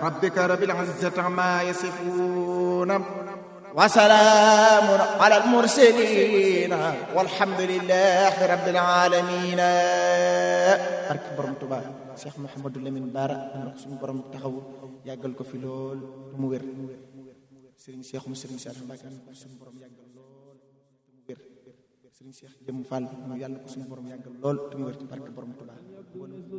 rabbika rabbil izzati amma yasifun wa salaamun ala al mursalin walhamdulillahi rabbil alamin. barke borom Tuubaa Cheikh Mouhamadou Lamine Bara am na ko suñu borom taxaw yàggal ko fi lool mu wér. Serigne Cheikh mu Serigne Cheikh Mbacke am na ko suñu borom yàggal lool mu wér. Serigne Cheikh Jëm Fall mu yàlla ko suñu borom yàggal lool te mu wér ci barke borom Tuubaa.